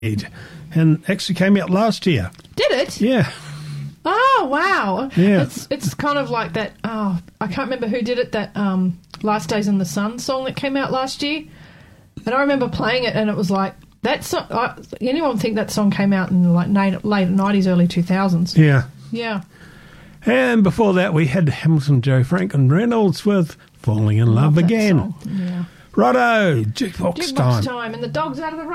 and actually came out last year. Did it? Yeah. Oh, wow. Yeah. It's kind of like that, I can't remember who did it, that Last Days in the Sun song that came out last year. And I remember playing it and it was like, that song, anyone would think that song came out in like late 90s, early 2000s. Yeah. Yeah. And before that, we had Hamilton, Joe Franklin Reynolds with Falling in Love Love that Again. song. Yeah. Righto, jukebox time. And the dog's out of the